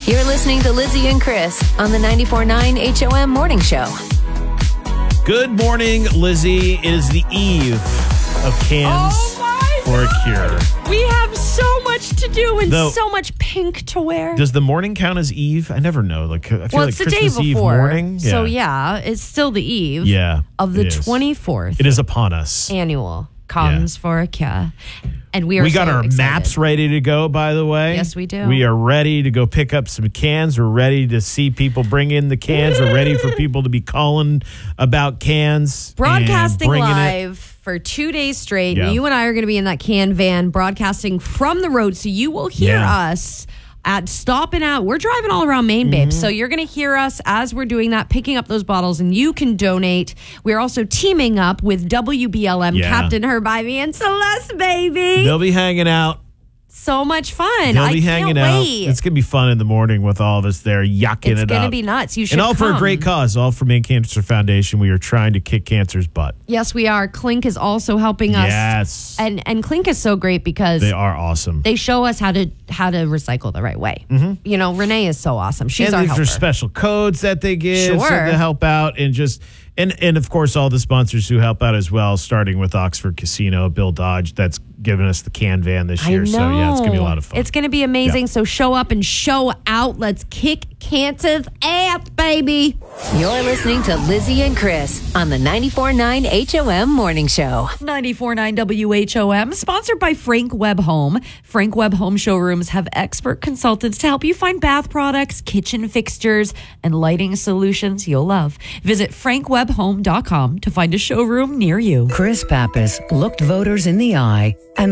You're listening to Lizzie and Chris on the 94.9 HOM Morning Show. Good morning, Lizzie. It is the eve of Cans for a Cure. We have so much to do and Though, so much pink to wear. Does the morning count as Eve? I never know. I feel Well, like it's the Christmas day Eve before. morning. Yeah. So, yeah, it's still the eve of the it is. 24th It is upon us. annual Comes for a Cure. And we got so our excited. maps ready to go, by the way. Yes, we do. We are ready to go pick up some cans. We're ready to see people bring in the cans. We're ready for people to be calling about cans. Broadcasting and bringing live for 2 days straight. Yeah. You and I are going to be in that can van broadcasting from the road. So you will hear us at stopping out. We're driving all around Maine, babe. So you're going to hear us as we're doing that, picking up those bottles, and you can donate. We're also teaming up with WBLM, Captain Herb Ivy, and Celeste, baby. They'll be hanging out. So much fun. They'll I be can't hanging out. wait. It's going to be fun in the morning with all of us there yucking It's it going to up. be nuts. You should And all for a come. great cause, all for Maine Cancer Foundation. We are trying to kick cancer's butt. Yes, we are. Clink is also helping us. Yes. And Clink is so great because They are awesome. they show us how to recycle the right way. You know, Renee is so awesome. She's and our these helper. are special codes that they give Sure. to help out and just and of course all the sponsors who help out as well, starting with Oxford Casino, Bill Dodge, that's given us the can van this year. So yeah, it's gonna be a lot of fun. It's gonna be amazing. Yeah. So show up and show out. Let's kick cancer's ass, baby. You're listening to Lizzie and Chris on the 94.9 HOM Morning Show. 94.9 WHOM, sponsored by Frank Webb Home. Frank Webb Home showrooms have expert consultants to help you find bath products, kitchen fixtures, and lighting solutions you'll love. Visit frankwebhome.com to find a showroom near you. Chris Pappas looked voters in the eye and